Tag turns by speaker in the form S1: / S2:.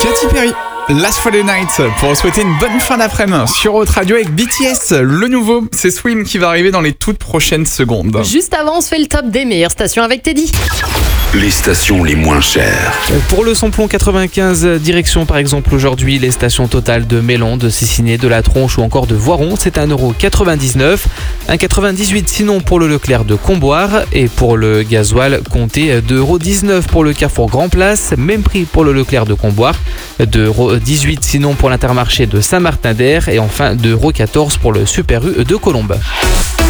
S1: Katy Perry, Last Friday Night, pour souhaiter une bonne fin d'après-midi sur Haute Radio avec BTS. Le nouveau, c'est Swim qui va arriver dans les toutes prochaines secondes.
S2: Juste avant, on se fait le top des meilleures stations avec Teddy.
S3: Les stations les moins chères.
S4: Pour le samplon 95, direction par exemple aujourd'hui les stations totales de Mélan, de Cessiné, de La Tronche ou encore de Voiron, c'est 1,99€. 1,98€ sinon pour le Leclerc de Comboire. Et pour le gasoil, comptez 2,19€ pour le Carrefour Grand Place, même prix pour le Leclerc de Comboire. 2,18€ sinon pour l'Intermarché de Saint-Martin-d'Air et enfin 2,14€ pour le Super U de Colombes.